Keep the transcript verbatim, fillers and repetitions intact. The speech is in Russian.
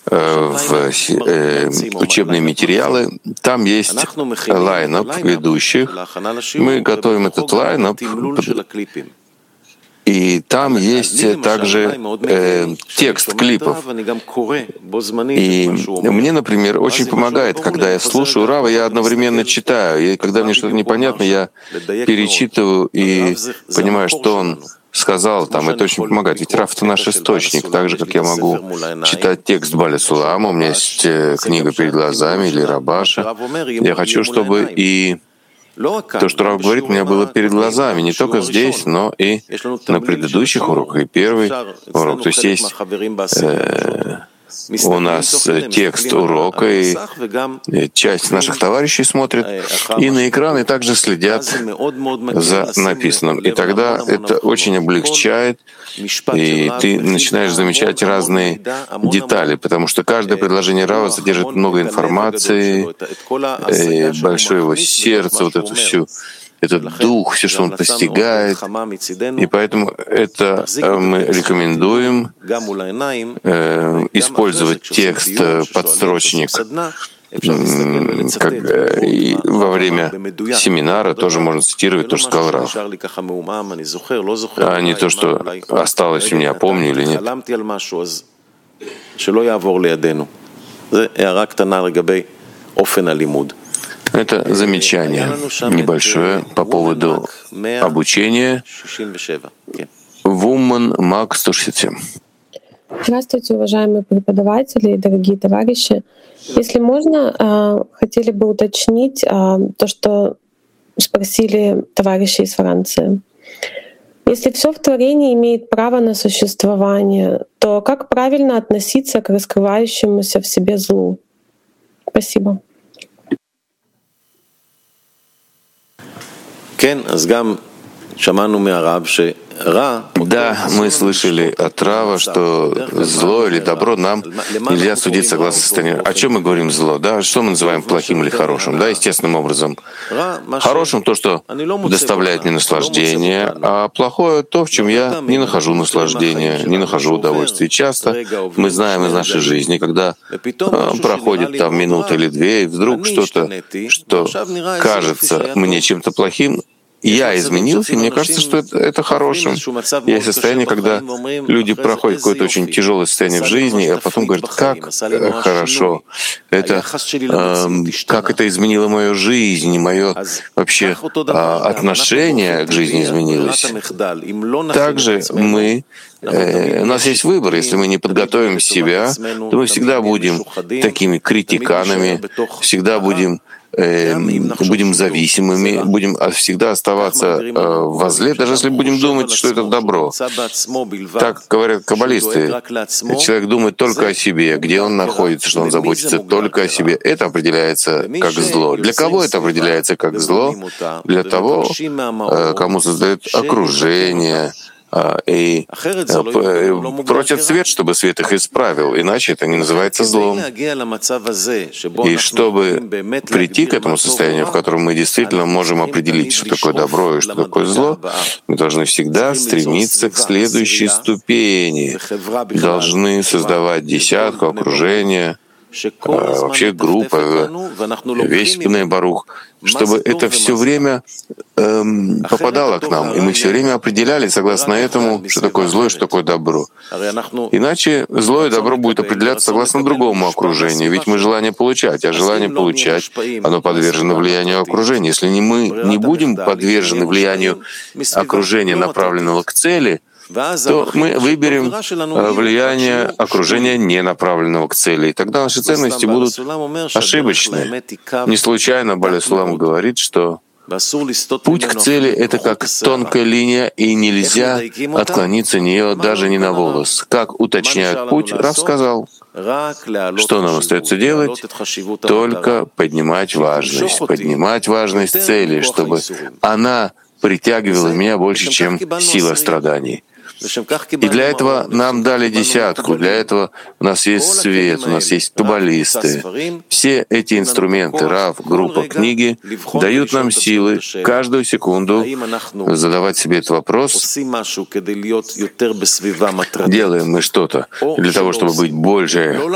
э, в э, учебные материалы. Там есть лайнап ведущих. Мы готовим этот лайнап, и там есть также э, текст клипов. И мне, например, очень помогает, когда я слушаю Рава, я одновременно читаю. И когда мне что-то непонятно, я перечитываю и понимаю, что он сказал там. Это очень помогает. Ведь Рав — это наш источник. Так же, как я могу читать текст Баля Сулама, у меня есть книга перед глазами или Рабаша. Я хочу, чтобы и то, что Рав говорит, у меня было перед глазами, не только здесь, но и на предыдущих уроках, и первый урок. То есть есть э, у нас текст урока, и часть наших товарищей смотрит, и на экраны также следят за написанным. И тогда это очень облегчает, и ты начинаешь замечать разные детали, потому что каждое предложение Рава содержит много информации, большое его сердце, вот эту всю этот дух, все, что он постигает. И поэтому это мы рекомендуем э, использовать текст подстрочник как, и во время семинара тоже можно цитировать то, что сказал Рав, а не то, что осталось у меня, помню или нет. Это замечание небольшое по поводу обучения. Вуман Мак сто шестьдесят семь. Здравствуйте, уважаемые преподаватели и дорогие товарищи. Если можно, хотели бы уточнить то, что спросили товарищи из Франции. Если все в творении имеет право на существование, то как правильно относиться к раскрывающемуся в себе злу? Спасибо. Да, мы слышали от Рава, что зло или добро нам нельзя судить согласно состоянию. О чем мы говорим зло? Да? Что мы называем плохим или хорошим? Да, естественным образом. Хорошим то, что доставляет мне наслаждение, а плохое то, в чем я не нахожу наслаждения, не нахожу удовольствия. Часто мы знаем из нашей жизни, когда проходит там минута или две, и вдруг что-то, что кажется мне чем-то плохим, я изменился, и мне кажется, что это, это хорошим. Есть состояние, когда люди проходят какое-то очень тяжелое состояние в жизни, а потом говорят, как хорошо, это, э, как это изменило мою жизнь, мое вообще э, отношение к жизни изменилось. Также мы Э, у нас есть выбор. Если мы не подготовим себя, то мы всегда будем такими критиканами, всегда будем э, будем зависимыми, будем всегда оставаться э, во зле, даже если будем думать, что это добро. Так говорят каббалисты. Человек думает только о себе, где он находится, что он заботится только о себе. Это определяется как зло. Для кого это определяется как зло? Для того, э, кому создает окружение, и просят свет, чтобы свет их исправил, иначе это не называется злом. И чтобы прийти к этому состоянию, в котором мы действительно можем определить, что такое добро и что такое зло, мы должны всегда стремиться к следующей ступени, должны создавать десятку, окружение, вообще группа, весь Бней Барух, чтобы это все время эм, попадало к нам, и мы все время определяли, согласно этому, что такое зло и что такое добро. Иначе зло и добро будет определяться согласно другому окружению, ведь мы желание получать, а желание получать, оно подвержено влиянию окружения. Если не мы не будем подвержены влиянию окружения, направленного к цели, то мы выберем влияние окружения, не направленного к цели. И тогда наши ценности будут ошибочны. Не случайно Баля Сулам говорит, что путь к цели — это как тонкая линия, и нельзя отклониться от нее даже не на волос. Как уточняют путь, Рав сказал, что нам остается делать? Только поднимать важность, поднимать важность цели, чтобы она притягивала меня больше, чем сила страданий. И для этого нам дали десятку, для этого у нас есть свет, у нас есть каббалисты. Все эти инструменты, Рав, группа, книги дают нам силы каждую секунду задавать себе этот вопрос, делаем мы что-то для того, чтобы быть больше